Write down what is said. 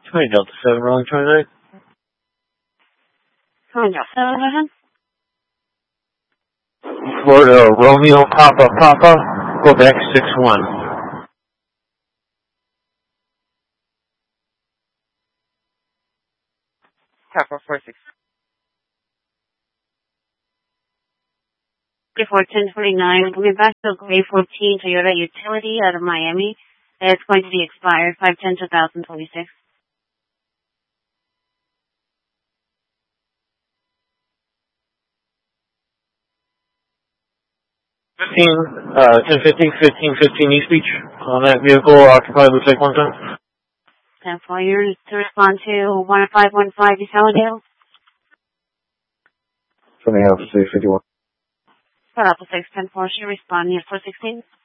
20 Delta 7, rolling 29. 20 Delta 7, go ahead. Florida, Romeo, Papa, Quebec 6-1. Papa 46. Before 10:49, coming back to Gray 14 Toyota Utility out of Miami. It's going to be expired 5/10/2026. 10-15 East Beach. On that vehicle, occupied, looks like 1 ton. 10-4, you're to respond to 1515 East Allendale. 20 Alpha 651. For Alpha 6, 10-4, should respond, 416.